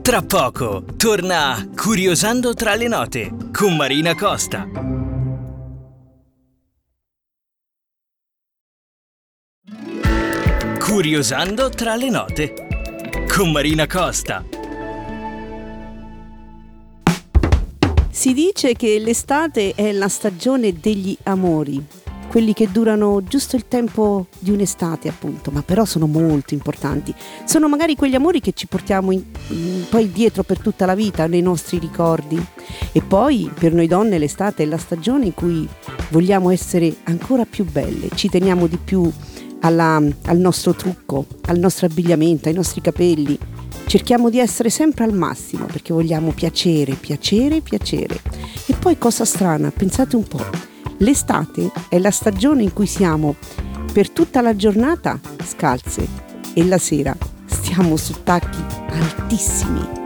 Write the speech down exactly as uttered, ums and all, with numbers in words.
Tra poco torna Curiosando tra le note con Marina Costa. Curiosando tra le note con Marina Costa. Si dice che l'estate è la stagione degli amori, quelli che durano giusto il tempo di un'estate, appunto, ma però sono molto importanti. Sono magari quegli amori che ci portiamo in, in, poi dietro per tutta la vita, nei nostri ricordi. E poi per noi donne l'estate è la stagione in cui vogliamo essere ancora più belle, ci teniamo di più alla, al nostro trucco, al nostro abbigliamento, ai nostri capelli. Cerchiamo di essere sempre al massimo perché vogliamo piacere, piacere, piacere. E poi cosa strana, pensate un po'. L'estate è la stagione in cui siamo per tutta la giornata scalze e la sera stiamo su tacchi altissimi.